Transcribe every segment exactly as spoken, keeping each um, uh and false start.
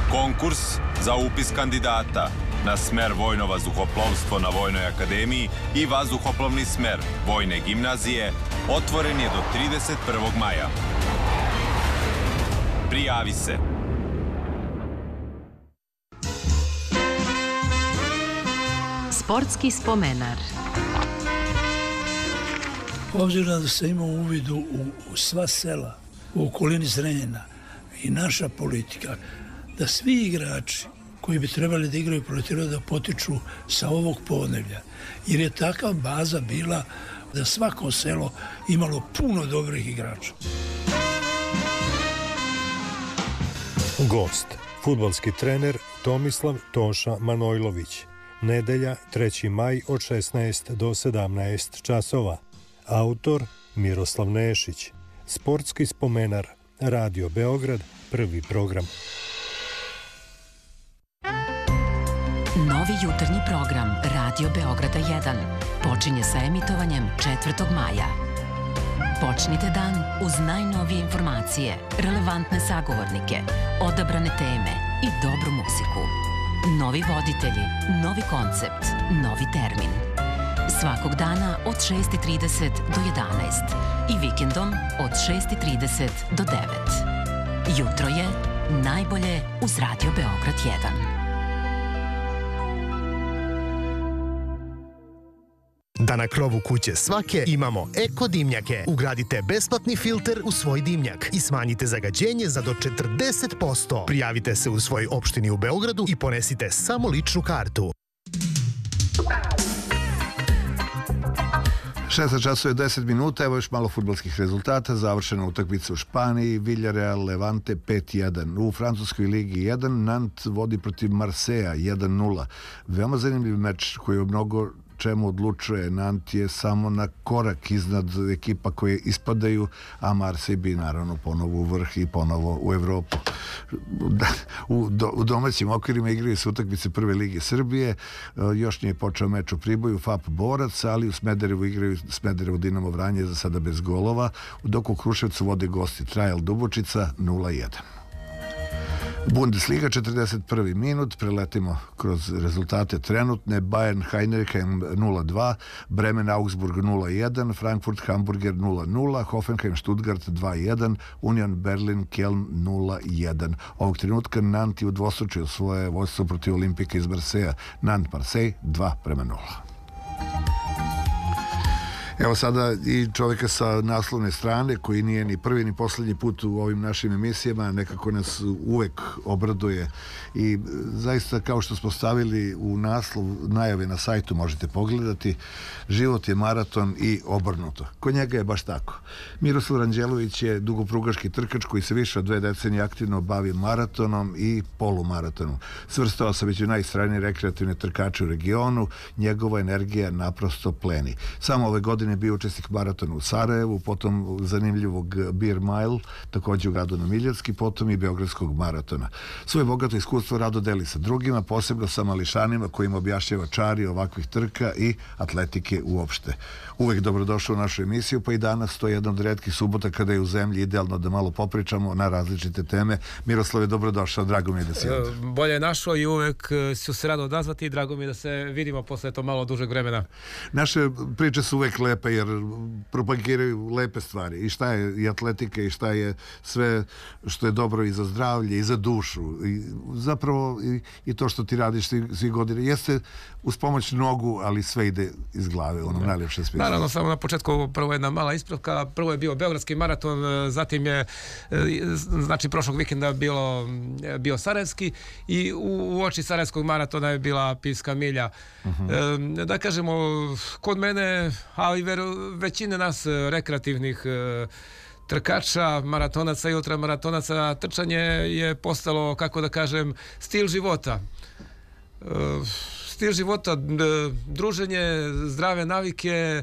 Konkurs za upis kandidata na smer vojno vazduhoplovstvo na Vojnoj akademiji i vazduhoplovni smer Vojne gimnazije otvoren je do trideset prvog maja. Prijavi se. Sportski spomenar. Obzirom da se ima uvid u, u sva sela u okolini Zrenjanina i naša politika, da svi igrači koji bi trebali da igraju protiv da potiču sa ovog podneblja, jer je takva baza bila da svako selo imalo puno dobrih igrača. Gost, fudbalski trener Tomislav Toša Manojlović. Nedelja, treći maj od šesnaest do sedamnaest časova. Autor Miroslav Nešić. Sportski spomenar. Radio Beograd, prvi program. Novi jutarnji program Radio Beograda jedan počinje sa emitovanjem četvrtog maja. Počnite dan uz najnovije informacije, relevantne sagovornike, odabrane teme i dobru muziku. Novi voditelji, novi koncept, novi termin. Svakog dana od šest i trideset do jedanaest i vikendom od šest i trideset do devet. Jutro je najbolje uz Radio Beograd jedan. Da na krovu kuće svake imamo eko dimnjake. Ugradite besplatni filter u svoj dimnjak i smanjite zagađenje za do četrdeset posto. Prijavite se u svojoj opštini u Beogradu i ponesite samo ličnu kartu. šesnaest časova i deset minuta, evo još malo fudbalskih rezultata. Završena utakmica u Španiji, Villarreal Levante pet jedan. U francuskoj ligi jedan, Nantes vodi protiv Marseja jedan nula. Veoma zanimljiv meč koji je mnogo čemu odlučuje. Nantes je samo na korak iznad ekipa koje ispadaju, a Marsej bi naravno ponovo u vrh i ponovo u Evropu. U, do, u domaćim okvirima igraju se utakmice Prve lige Srbije. Još nije počeo meč u Priboju, F A P Borac, ali u Smederevu igraju Smederevo Dinamo Vranje, za sada bez golova, dok u Kruševcu vode gosti Trajal Dubočica nula jedan. Bundesliga, četrdeset prvi minut, preletimo kroz rezultate trenutne. Bayern Heidenheim nula dva, Bremen Augsburg nula jedan, Frankfurt Hamburger nula nula, Hoffenheim Stuttgart dva jedan, Union Berlin Köln nula jedan. Ovog trenutka Nantes je udvostručio svoje vodstvo protiv Olimpika iz Marseja. Nantes Marseille dva prema nula. Evo sada i čovjeka sa naslovne strane koji nije ni prvi ni posljednji put u ovim našim emisijama, nekako nas uvek obraduje i zaista kao što smo stavili u naslov, najave na sajtu možete pogledati, život je maraton i obrnuto. Kod njega je baš tako. Miroslav Ranđelović je dugoprugaški trkač koji se više od dve decenije aktivno bavi maratonom i polumaratonom. Svrstao se već u najstrajnije rekreativne trkače u regionu, njegova energija naprosto pleni. Samo ove godine je bio učesnik maratona u Sarajevu, potom zanimljivog Beer Mile, također u gradu na Miljacki, potom i Beogradskog maratona. Svoje bogato iskustvo rado deli sa drugima, posebno sa mališanima kojim objašnjava čari ovakvih trka i atletike uopšte. Uvek dobrodošao u našu emisiju, pa i danas to je jedna od retkih subota kada je u zemlji idealno da malo popričamo na različite teme. Miroslave, dobrodošao, drago mi je da si ovdje. Bolje je našo i uvek ću se rado odazvati i drago mi je da se vidimo posle to malo dužeg vremena. Naše priče su uvek lepe jer propagiraju lepe stvari i šta je i atletika i šta je sve što je dobro i za zdravlje i za dušu i zapravo i, i to što ti radiš svi, svi godine jeste uz pomoć nogu, ali sve ide iz glave u onom najljepšem smislu. Naravno, samo na početku prvo jedna mala ispravka, prvo je bio Beogradski maraton, zatim je znači prošlog vikenda bilo bio Sarajevski i u, u oči Sarajevskog maratona je bila Pivska milja. Uh-huh. e, da kažemo, kod mene, ali većine nas rekreativnih e, trkača, maratonaca i ultramaratonaca, trčanje je postalo, kako da kažem, stil života. E, stil života, druženje, zdrave navike e,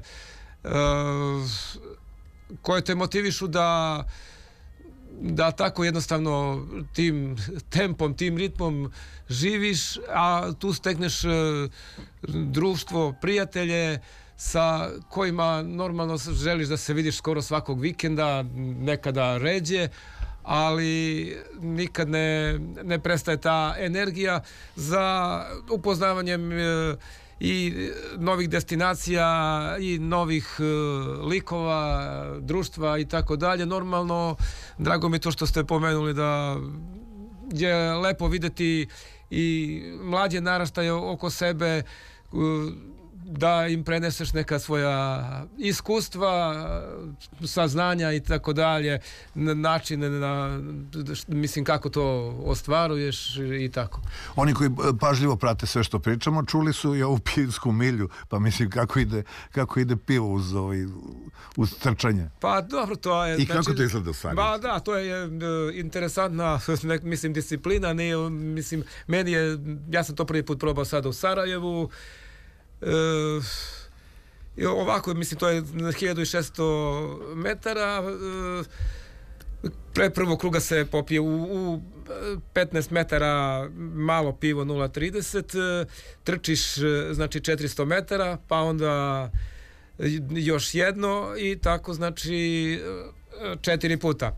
koje te motivišu da da tako jednostavno tim tempom, tim ritmom živiš, a tu stekneš društvo, prijatelje sa kojima normalno želiš da se vidiš skoro svakog vikenda, nekada ređe, ali nikad ne, ne prestaje ta energija za upoznavanjem i novih destinacija i novih likova, društva i tako dalje. Normalno, drago mi je to što ste pomenuli da je lepo videti i mlađe naraštaje oko sebe, da im preneseš neka svoja iskustva, saznanja i tako dalje, načine na, mislim kako to ostvaruješ i tako. Oni koji pažljivo prate sve što pričamo, čuli su i ovu pivsku milju, pa mislim kako ide, kako ide pivo uz, ovaj, uz trčanje. Pa dobro, to je... I kako znači, to izgleda u stvari? Ba da, to je interesantna, nek, mislim, disciplina, ne, mislim, meni je, ja sam to prvi put probao sada u Sarajevu. E, ovako, mislim, to je hiljadu šesto metara. E, pre prvog kruga se popije u, u petnaest metara malo pivo nula trideset, trčiš znači četiristo metara, pa onda još jedno i tako znači četiri puta.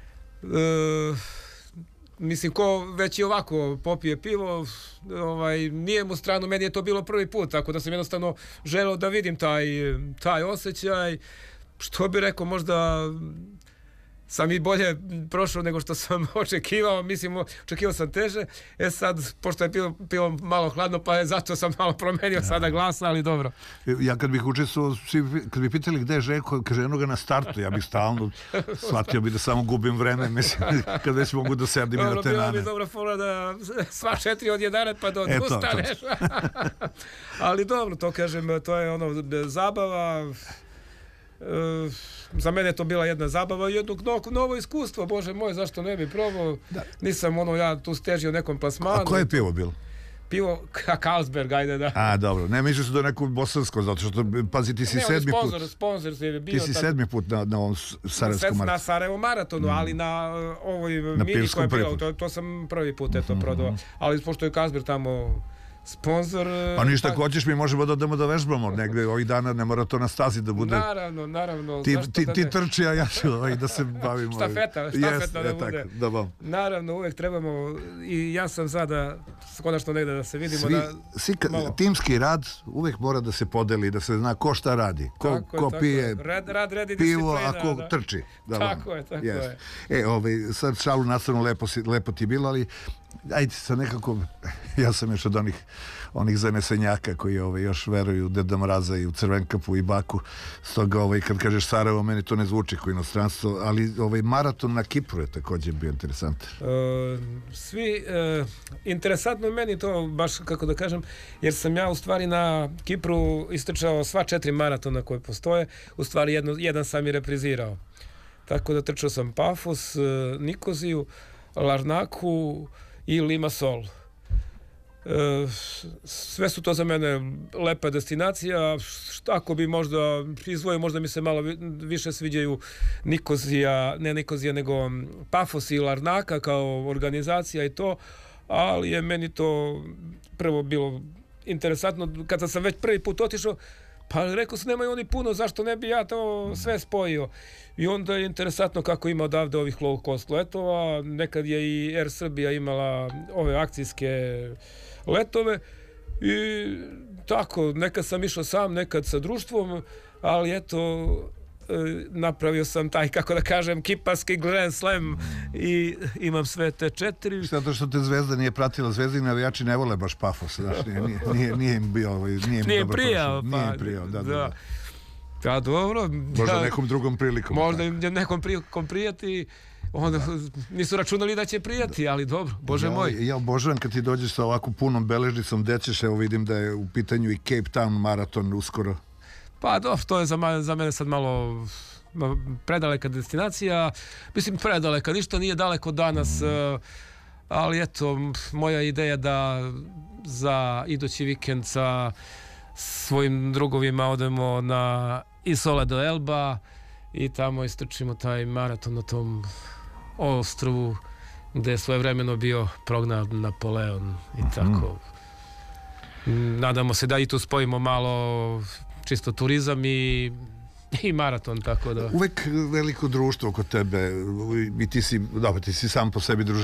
E, mislim, ko već i ovako popije pivo, ovaj, nije mu strano, meni je to bilo prvi put, tako da sam jednostavno želeo da vidim taj, taj osjećaj, što bi rekao, možda sam i bolje prošao nego što sam očekivao, mislim, očekivao sam teže, e sad, pošto je pivo, pivo malo hladno, pa je zato sam malo promenio sada glasa, ali dobro. Ja kad bih učestvovao, kad bi pitali gde je Željko, kaže, eno ga na startu, ja bih stalno shvatio bi da samo gubim vreme, mislim, kad već mogu da sedim i da te bila nane. bi dobra fora da sva četiri od jedanet pa da odustaneš. Ali dobro, to kažem, to je ono, zabava. E, za mene je to bila jedna zabava i jedno novo iskustvo, bože moj, zašto ne bi probao, da. Nisam ono, ja tu stežio nekom plasmanu. A koje je pivo bilo? Pivo Carlsberg, ajde da. A, dobro, ne misliš da je neko bosansko, zato što, pazi, ti si ne, sedmi sponsor, put. Sponsor je bio. Ti si tad, sedmi put na, na ovom Sarajevskom maratonu. Na Sarajevo maratonu, mm. ali na uh, ovoj na mini koja je bila, to, to sam prvi put eto mm-hmm. prodao, ali pošto je Carlsberg tamo sponsor. Pa ništa, ako hoćeš, mi možemo da odemo da vežbamo negde ovih dana, ne mora to na stazi da bude. Naravno, naravno. Ti, ti, da ti trči, a ja ću ovaj, da se bavim. Štafeta, štafeta yes, da je, bude. Tak, da bom. Naravno, uvek trebamo, i ja sam sada, konačno negde da se vidimo. Svi, da, svi, timski rad uvek mora da se podeli, da se zna ko šta radi, ko, tako ko je, pije rad, rad, radi pivo, a ko da. trči. Da tako vam. je, tako yes. je. E, ovaj, sad šalu nastavno lepo, si, lepo ti bilo, ali ajde sa nekako, ja sam još od onih onih zanesenjaka koji ovaj, još veruju u Deda Mraza i u Crvenkapu i Baku. Stoga ovaj, kad kažeš Sarajevo, meni to ne zvuči kao inostranstvo, ali ovaj maraton na Kipru je također bio interesantan. Uh, svi, uh, interesantno meni to, baš kako da kažem, jer sam ja u stvari na Kipru istrčao sva četiri maratona koje postoje, u stvari jedno, jedan sam i reprizirao. Tako da trčao sam Pafos, Nikoziju, Larnaku i Limassol. E, sve su to za mene lepa destinacija. Ako bi možda izvojio, možda mi se malo više sviđaju Nikozija, ne Nikozija, nego Pafos i Larnaka kao organizacija i to, ali je meni to prvo bilo interesantno. Kada sam već prvi put otišao, pa rekao se, nemaju oni puno, zašto ne bi ja to sve spojio? I onda je interesantno kako ima odavde ovih low cost letova. Nekad je i Air Srbija imala ove akcijske letove i tako, nekad sam išao sam, nekad sa društvom, ali eto, napravio sam taj, kako da kažem, kiparski Grand Slam i imam sve te četiri. Zato što te Zvezda nije pratila, Zvezdini navijači ne vole baš Pafos, znaš, nije, nije, nije, nije im bio, nije im nije dobro prijao, prošlo. pa, Nije im prijao, da, da. da. Da, dobro. Možda da, nekom drugom prilikom. Možda im nekom prilikom prijati, onda nisu računali da će prijati, ali dobro, bože ja, moj. Ja obožavam kad ti dođeš sa ovako punom beležnicom, gde ćeš, evo vidim da je u pitanju i Cape Town maraton uskoro. Pa dobro, to je za, za mene sad malo predaleka destinacija. Mislim, predaleka, ništa nije daleko danas, mm. ali eto, moja ideja da za idući vikend sa svojim drugovima odemo na Isola do Elba i tamo istrčimo taj maraton na tom ostrvu gde je svojevremeno bio prognan Napoleon i tako. Mm. Nadamo se da i tu spojimo malo čisto turizam i i maraton, tako da... Uvek veliko društvo oko tebe i ti si, dobro, ti si sam po sebi družak